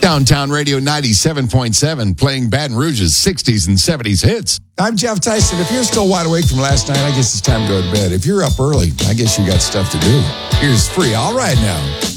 Downtown Radio 97.7, playing Baton Rouge's 60s and 70s hits. I'm Jeff Tyson. If you're still wide awake from last night, I guess it's time to go to bed. If you're up early, I guess you got stuff to do. Here's Free All Right Now.